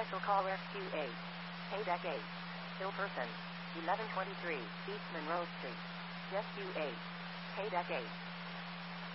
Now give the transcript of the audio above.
Special call SQ8. Paydeck 8. Ill person. 1123 East Monroe Street. SQ8. Paydeck 8.